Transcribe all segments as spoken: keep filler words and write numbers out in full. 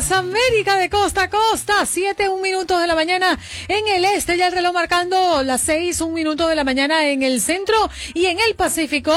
las Américas de costa a costa, siete, un minuto de la mañana en el este, ya el reloj marcando las seis, un minuto de la mañana en el centro y en el Pacífico.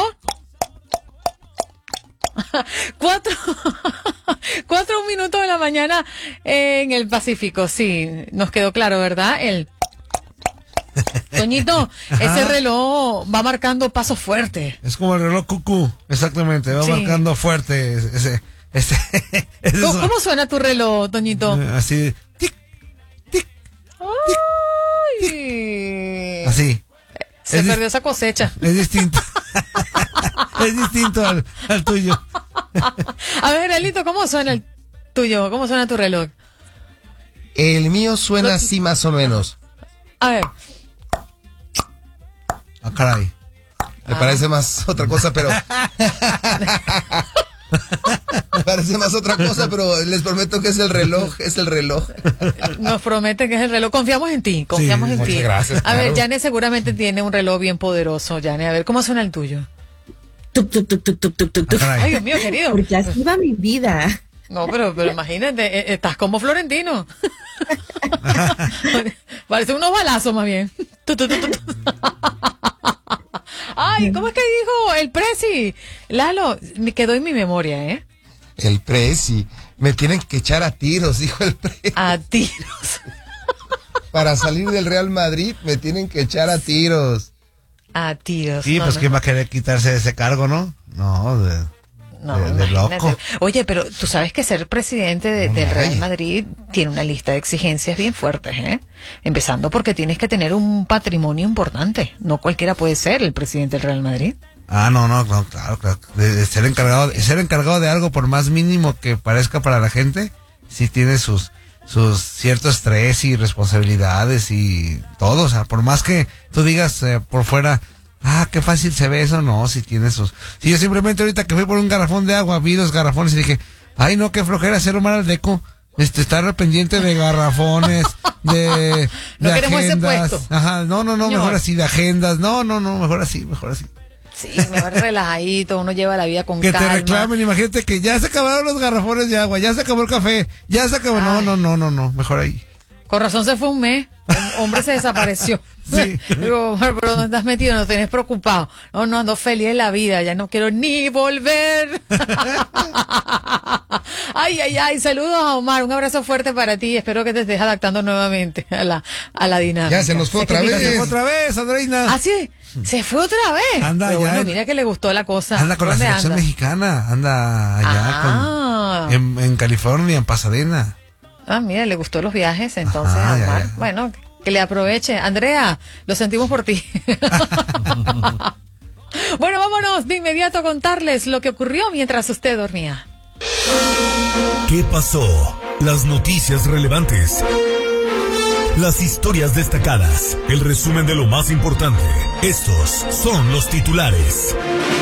Cuatro, cuatro, un minuto de la mañana en el Pacífico, sí, nos quedó claro, ¿verdad? El Toñito, ese reloj va marcando pasos fuertes. Es como el reloj cucú, exactamente, va sí. marcando fuerte ese, ese, ese ¿Cómo, ¿Cómo suena tu reloj, Toñito? Así, tic, tic, Ay. tic, así. Se es perdió esa cosecha. Es distinto. Es distinto al, al tuyo. A ver, Elito, ¿cómo suena el tuyo? ¿Cómo suena tu reloj? El mío suena así más o menos. A ver. Ah, caray. Me ah. parece más otra cosa, pero... Me parece más otra cosa, pero les prometo que es el reloj, es el reloj. Nos promete que es el reloj. Confiamos en ti, confiamos sí, en muchas ti. Gracias. A claro. ver, Yane seguramente tiene un reloj bien poderoso, Yane. A ver, ¿cómo suena el tuyo? Tuc, tuc, tuc, tuc, tuc, tuc, tuc. Ah, Ay, Dios mío, querido. Porque así va mi vida. No, pero, pero imagínate, estás como Florentino. Parece unos balazos más bien. Ay, ¿cómo es que dijo el Prezi? Lalo, me quedó en mi memoria, ¿eh? El Prezi. Me tienen que echar a tiros, dijo el Prezi. A tiros. Para salir del Real Madrid me tienen que echar a tiros. A tiros. Sí, no, pues no. ¿quién va a querer quitarse de ese cargo, no? No, de... No, de, de loco. Oye, pero tú sabes que ser presidente de, del Real Madrid tiene una lista de exigencias bien fuertes, ¿eh? Empezando porque tienes que tener un patrimonio importante. No cualquiera puede ser el presidente del Real Madrid. Ah, no, no, no claro, claro. De, de ser encargado, de ser encargado de algo por más mínimo que parezca para la gente, sí tiene sus sus cierto estrés y responsabilidades y todo. O sea, por más que tú digas eh, por fuera, ah, qué fácil se ve eso, no, si tiene sus... Si yo simplemente ahorita que fui por un garrafón de agua, vi dos garrafones y dije, ay no, qué flojera hacer mal al deco, este, estar pendiente de garrafones, de, no de queremos agendas. ese puesto. Ajá, no, no, no, Señor. mejor así, de agendas, no, no, no, mejor así, mejor así. Sí, mejor relajadito, uno lleva la vida con que calma. Que te reclamen, imagínate que ya se acabaron los garrafones de agua, ya se acabó el café, ya se acabó, no, no, no, no, no, mejor ahí. Con razón se fue un mes, un hombre se desapareció. Sí. Digo, pero ¿dónde estás metido? No tenés preocupado. No, no, ando feliz en la vida, ya no quiero ni volver. Ay, ay, ay, saludos a Omar, un abrazo fuerte para ti, espero que te estés adaptando nuevamente a la, a la dinámica. Ya se nos fue otra vez. Se fue otra vez, Andreina. ¿Ah, sí? Se fue otra vez. Anda pero allá. Bueno, mira que le gustó la cosa. Anda con la selección anda? mexicana, anda allá ah. con, en, en California, en Pasadena. Ah, mira, le gustó los viajes, entonces, Ajá, Omar. ya, ya. Bueno, que le aproveche. Andrea, lo sentimos por ti. Bueno, vámonos de inmediato a contarles lo que ocurrió mientras usted dormía. ¿Qué pasó? Las noticias relevantes. Las historias destacadas. El resumen de lo más importante. Estos son los titulares.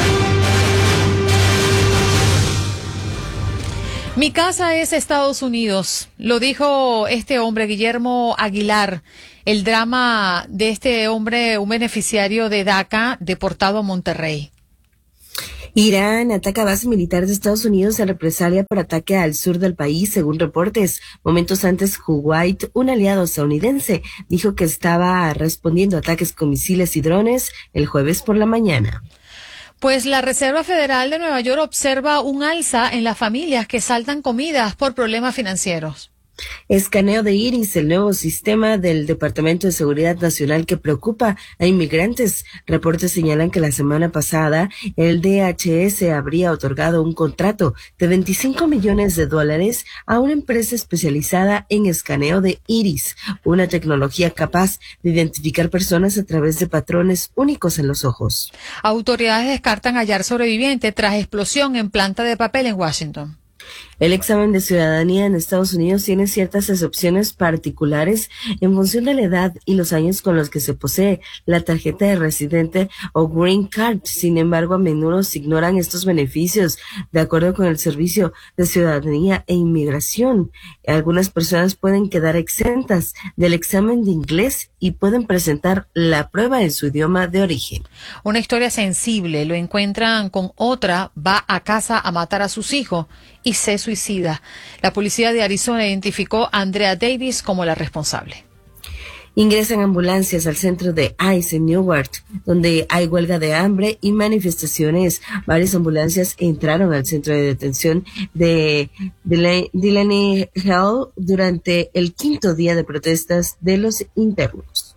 Mi casa es Estados Unidos, lo dijo este hombre, Guillermo Aguilar. El drama de este hombre, un beneficiario de DACA, deportado a Monterrey. Irán ataca base militar de Estados Unidos en represalia por ataque al sur del país, según reportes. Momentos antes, Kuwait, un aliado estadounidense, dijo que estaba respondiendo a ataques con misiles y drones el jueves por la mañana. Pues la Reserva Federal de Nueva York observa un alza en las familias que saltan comidas por problemas financieros. Escaneo de iris, el nuevo sistema del Departamento de Seguridad Nacional que preocupa a inmigrantes. Reportes señalan que la semana pasada el D H S habría otorgado un contrato de veinticinco millones de dólares a una empresa especializada en escaneo de iris, una tecnología capaz de identificar personas a través de patrones únicos en los ojos. Autoridades descartan hallar sobreviviente tras explosión en planta de papel en Washington. El examen de ciudadanía en Estados Unidos tiene ciertas excepciones particulares en función de la edad y los años con los que se posee la tarjeta de residente o Green Card. Sin embargo, a menudo se ignoran estos beneficios. De acuerdo con el Servicio de Ciudadanía e Inmigración, algunas personas pueden quedar exentas del examen de inglés y pueden presentar la prueba en su idioma de origen. Una historia sensible. Lo encuentran con otra, va a casa a matar a sus hijos y se suicida. La policía de Arizona identificó a Andrea Davis como la responsable. Ingresan ambulancias al centro de ICE en Newark, donde hay huelga de hambre y manifestaciones. Varias ambulancias entraron al centro de detención de Delaney Hall durante el quinto día de protestas de los internos.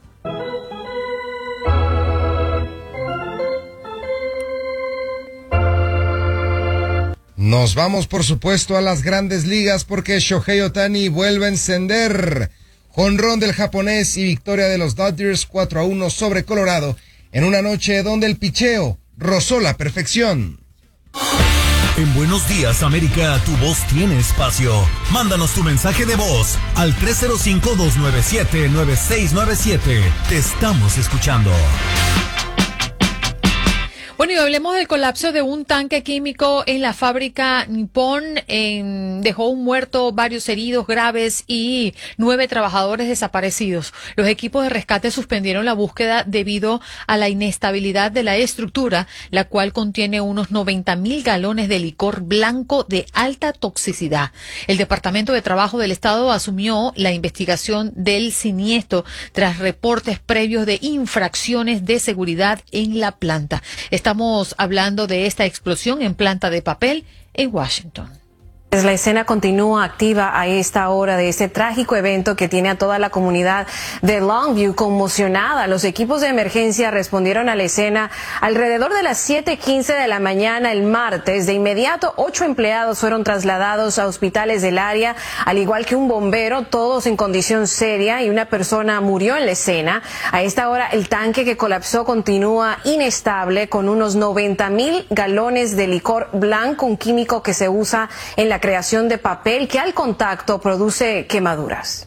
Nos vamos, por supuesto, a las grandes ligas porque Shohei Ohtani vuelve a encender. Jonrón del japonés y victoria de los Dodgers cuatro a uno sobre Colorado en una noche donde el picheo rozó la perfección. En Buenos Días, América, tu voz tiene espacio. Mándanos tu mensaje de voz al tres cero cinco, dos nueve siete, nueve seis nueve siete. Te estamos escuchando. Bueno, y hablemos del colapso de un tanque químico en la fábrica Nippon. Eh, dejó un muerto, varios heridos graves y nueve trabajadores desaparecidos. Los equipos de rescate suspendieron la búsqueda debido a la inestabilidad de la estructura, la cual contiene unos noventa mil galones de licor blanco de alta toxicidad. El Departamento de Trabajo del Estado asumió la investigación del siniestro tras reportes previos de infracciones de seguridad en la planta. Estamos hablando de esta explosión en planta de papel en Washington. La escena continúa activa a esta hora de este trágico evento que tiene a toda la comunidad de Longview conmocionada. Los equipos de emergencia respondieron a la escena alrededor de las siete quince de la mañana el martes. De inmediato, ocho empleados fueron trasladados a hospitales del área, al igual que un bombero, todos en condición seria, y una persona murió en la escena. A esta hora, el tanque que colapsó continúa inestable con unos noventa mil galones de licor blanco, un químico que se usa en la creación de papel que al contacto produce quemaduras.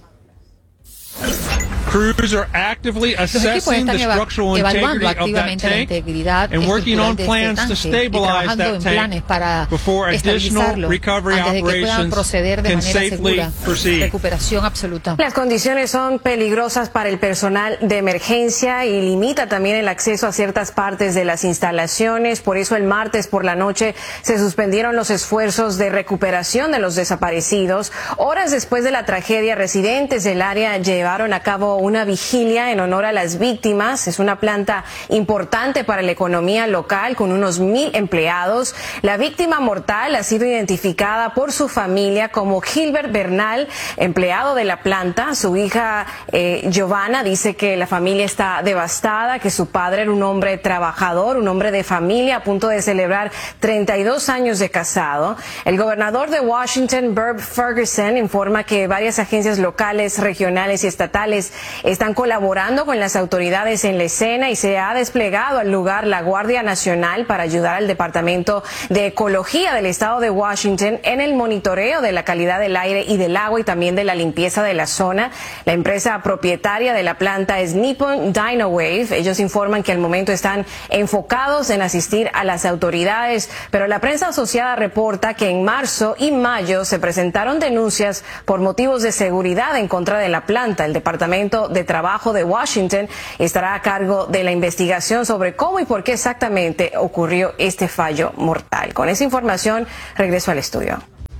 Crews are actively assessing the structural integrity of that tank and working on plans to stabilize that tank before additional recovery operations can safely proceed. Las condiciones son peligrosas para el personal de emergencia y limita también el acceso a ciertas partes de las instalaciones. Por eso el martes por la noche se suspendieron los esfuerzos de recuperación de los desaparecidos. Horas después de la tragedia, residentes del área llevaron a cabo una vigilia en honor a las víctimas. Es una planta importante para la economía local con unos mil empleados. La víctima mortal ha sido identificada por su familia como Gilbert Bernal, empleado de la planta. Su hija eh, Giovanna dice que la familia está devastada, que su padre era un hombre trabajador, un hombre de familia a punto de celebrar treinta y dos años de casado. El gobernador de Washington, Herb Ferguson, informa que varias agencias locales, regionales y estatales están colaborando con las autoridades en la escena y se ha desplegado al lugar la Guardia Nacional para ayudar al Departamento de Ecología del Estado de Washington en el monitoreo de la calidad del aire y del agua y también de la limpieza de la zona. La empresa propietaria de la planta es Nippon Dynawave. Ellos informan que al momento están enfocados en asistir a las autoridades, pero la prensa asociada reporta que en marzo y mayo se presentaron denuncias por motivos de seguridad en contra de la planta. El Departamento de Trabajo de Washington estará a cargo de la investigación sobre cómo y por qué exactamente ocurrió este fallo mortal. Con esa información, regreso al estudio.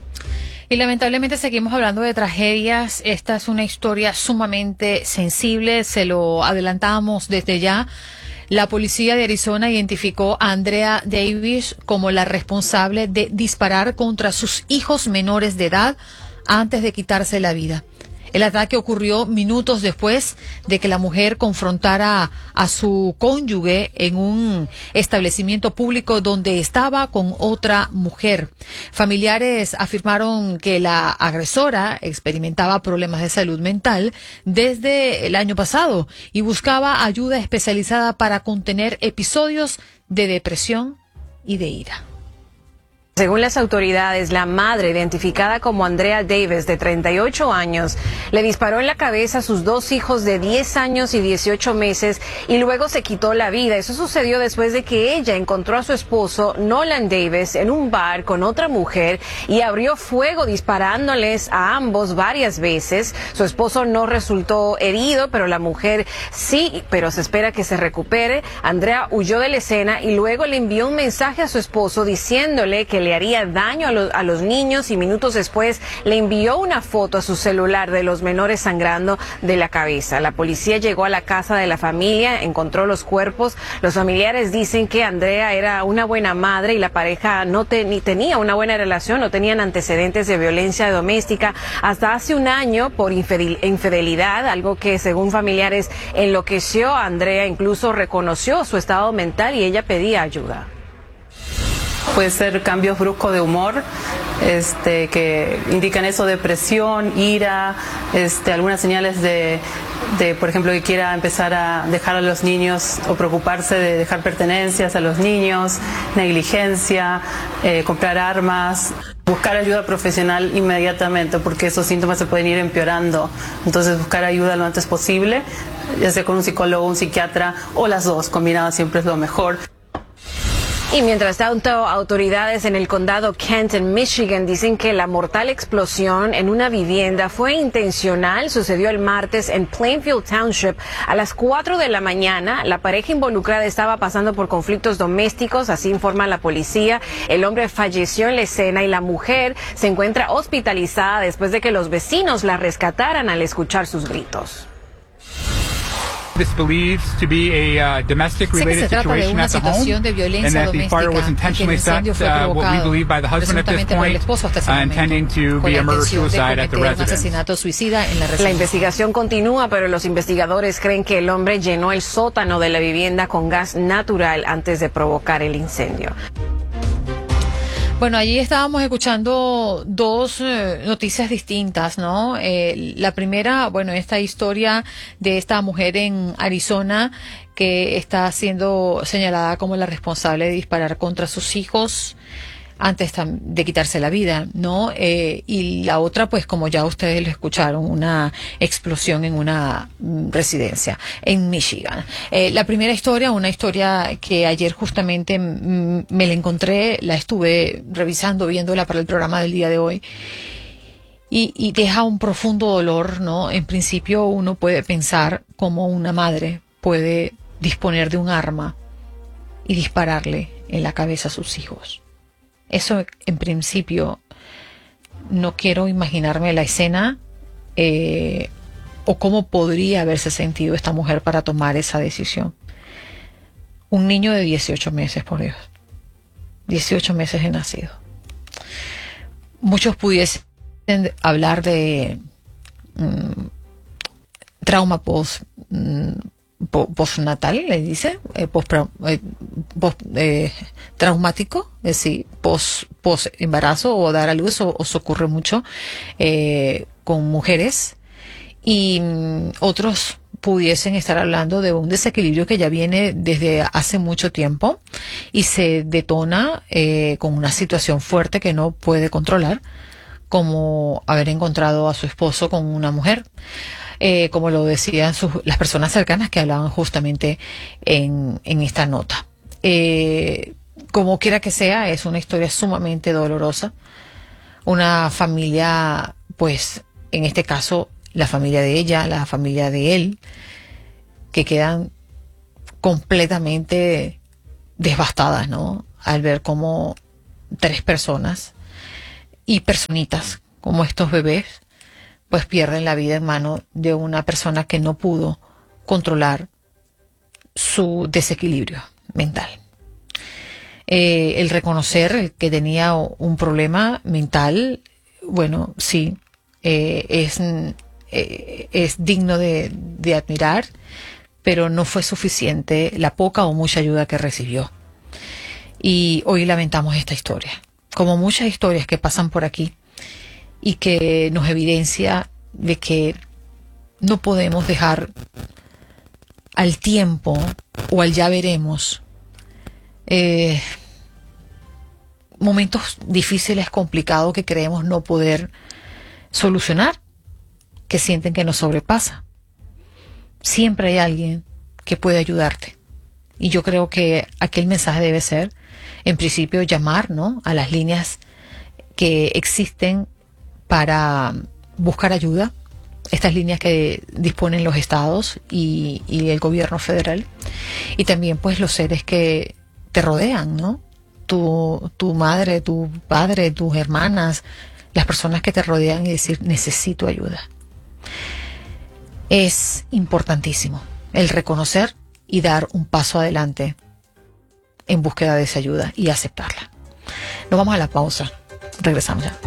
Y lamentablemente seguimos hablando de tragedias. Esta es una historia sumamente sensible, se lo adelantamos desde ya. La policía de Arizona identificó a Andrea Davis como la responsable de disparar contra sus hijos menores de edad antes de quitarse la vida. El ataque ocurrió minutos después de que la mujer confrontara a su cónyuge en un establecimiento público donde estaba con otra mujer. Familiares afirmaron que la agresora experimentaba problemas de salud mental desde el año pasado y buscaba ayuda especializada para contener episodios de depresión y de ira. Según las autoridades, la madre, identificada como Andrea Davis, de treinta y ocho años, le disparó en la cabeza a sus dos hijos de diez años y dieciocho meses y luego se quitó la vida. Eso sucedió después de que ella encontró a su esposo, Nolan Davis, en un bar con otra mujer y abrió fuego disparándoles a ambos varias veces. Su esposo no resultó herido, pero la mujer sí, pero se espera que se recupere. Andrea huyó de la escena y luego le envió un mensaje a su esposo diciéndole que le haría daño a, lo, a los niños y minutos después le envió una foto a su celular de los menores sangrando de la cabeza. La policía llegó a la casa de la familia, encontró los cuerpos. Los familiares dicen que Andrea era una buena madre y la pareja no te, ni tenía una buena relación, no tenían antecedentes de violencia doméstica hasta hace un año por infidel, infidelidad, algo que según familiares enloqueció a Andrea. Incluso reconoció su estado mental y ella pedía ayuda. Puede ser cambios bruscos de humor, este, que indican eso, depresión, ira, este, algunas señales de, de, por ejemplo, que quiera empezar a dejar a los niños o preocuparse de dejar pertenencias a los niños, negligencia, eh, comprar armas. Buscar ayuda profesional inmediatamente porque esos síntomas se pueden ir empeorando. Entonces buscar ayuda lo antes posible, ya sea con un psicólogo, un psiquiatra o las dos, combinadas siempre es lo mejor. Y mientras tanto, autoridades en el condado Kent, en Michigan, dicen que la mortal explosión en una vivienda fue intencional. Sucedió el martes en Plainfield Township a las cuatro de la mañana. La pareja involucrada estaba pasando por conflictos domésticos, así informa la policía. El hombre falleció en la escena y la mujer se encuentra hospitalizada después de que los vecinos la rescataran al escuchar sus gritos. This believes to be a uh, domestic related situation at the home, and that the fire was intentionally set, uh, what we believe by the husband at this point, uh, intending to be a murder-suicide at the residence. La investigación continúa, pero los investigadores creen que el hombre llenó el sótano de la vivienda con gas natural antes de provocar el incendio. Bueno, allí estábamos escuchando dos eh, noticias distintas, ¿no? Eh, la primera, bueno, esta historia de esta mujer en Arizona que está siendo señalada como la responsable de disparar contra sus hijos antes de quitarse la vida, ¿no? Eh, y la otra, pues como ya ustedes lo escucharon, una explosión en una mm, residencia en Michigan. Eh, la primera historia, una historia que ayer justamente mm, me la encontré, la estuve revisando, viéndola para el programa del día de hoy. Y, y deja un profundo dolor, ¿no? En principio uno puede pensar cómo una madre puede disponer de un arma y dispararle en la cabeza a sus hijos. Eso, en principio, no quiero imaginarme la escena eh, o cómo podría haberse sentido esta mujer para tomar esa decisión. Un niño de dieciocho meses, por Dios. dieciocho meses de nacido. Muchos pudiesen hablar de mm, trauma post... Mm, postnatal, le dice, eh, post, eh, post eh, traumático, es decir, post, post embarazo o dar a luz, o, o se ocurre mucho eh, con mujeres, y mm, otros pudiesen estar hablando de un desequilibrio que ya viene desde hace mucho tiempo y se detona eh, con una situación fuerte que no puede controlar, como haber encontrado a su esposo con una mujer. Eh, como lo decían sus, las personas cercanas que hablaban justamente en, en esta nota. Eh, como quiera que sea, es una historia sumamente dolorosa. Una familia, pues, en este caso, la familia de ella, la familia de él, que quedan completamente devastadas, ¿no? Al ver cómo tres personas y personitas como estos bebés pues pierden la vida en manos de una persona que no pudo controlar su desequilibrio mental. Eh, el reconocer que tenía un problema mental, bueno, sí, eh, es, eh, es digno de, de admirar, pero no fue suficiente la poca o mucha ayuda que recibió. Y hoy lamentamos esta historia, como muchas historias que pasan por aquí, y que nos evidencia de que no podemos dejar al tiempo o al ya veremos eh, momentos difíciles, complicados que creemos no poder solucionar, que sienten que nos sobrepasa. Siempre hay alguien que puede ayudarte. Y yo creo que aquel mensaje debe ser, en principio, llamar, ¿no?, a las líneas que existen para buscar ayuda, estas líneas que disponen los estados y, y el gobierno federal, y también pues los seres que te rodean, ¿no? Tu, tu madre, tu padre, tus hermanas, las personas que te rodean, y decir, necesito ayuda. Es importantísimo el reconocer y dar un paso adelante en búsqueda de esa ayuda y aceptarla. Nos vamos a la pausa. Regresamos ya.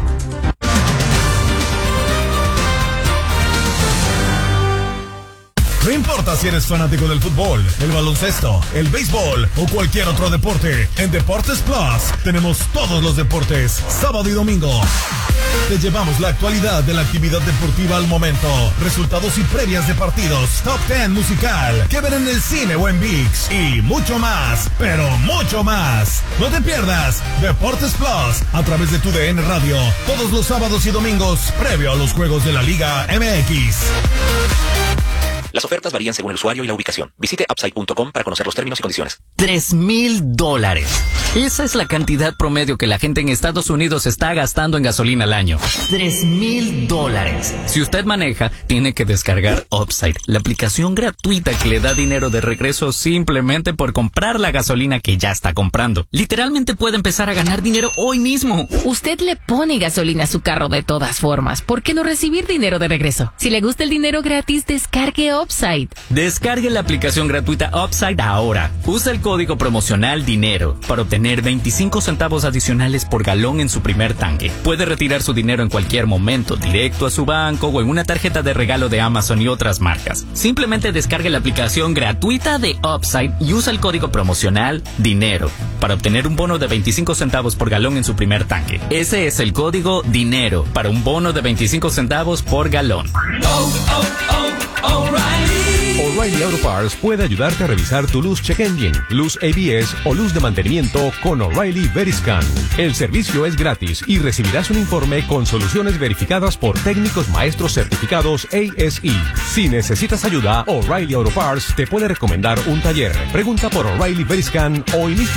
No importa si eres fanático del fútbol, el baloncesto, el béisbol o cualquier otro deporte, en Deportes Plus tenemos todos los deportes, sábado y domingo. Te llevamos la actualidad de la actividad deportiva al momento, resultados y previas de partidos, top ten musical, que ver en el cine o en ViX y mucho más, pero mucho más. No te pierdas Deportes Plus a través de tu D N Radio, todos los sábados y domingos, previo a los juegos de la Liga M X. Las ofertas varían según el usuario y la ubicación. Visite upside punto com para conocer los términos y condiciones. Tres mil dólares. Esa es la cantidad promedio que la gente en Estados Unidos está gastando en gasolina al año. Tres mil dólares. Si usted maneja, tiene que descargar Upside, la aplicación gratuita que le da dinero de regreso simplemente por comprar la gasolina que ya está comprando. Literalmente puede empezar a ganar dinero hoy mismo. Usted le pone gasolina a su carro de todas formas. ¿Por qué no recibir dinero de regreso? Si le gusta el dinero gratis, descargue Upside. Descargue la aplicación gratuita Upside ahora. Usa el código promocional DINERO para obtener veinticinco centavos adicionales por galón en su primer tanque. Puede retirar su dinero en cualquier momento, directo a su banco o en una tarjeta de regalo de Amazon y otras marcas. Simplemente descargue la aplicación gratuita de Upside y usa el código promocional DINERO para obtener un bono de veinticinco centavos por galón en su primer tanque. Ese es el código DINERO para un bono de veinticinco centavos por galón. Oh, oh, oh, O'Reilly. O'Reilly Auto Parts puede ayudarte a revisar tu luz check engine, luz A B S o luz de mantenimiento con O'Reilly Veriscan. El servicio es gratis y recibirás un informe con soluciones verificadas por técnicos maestros certificados A S E. Si necesitas ayuda, O'Reilly Auto Parts te puede recomendar un taller. Pregunta por O'Reilly Veriscan hoy mismo.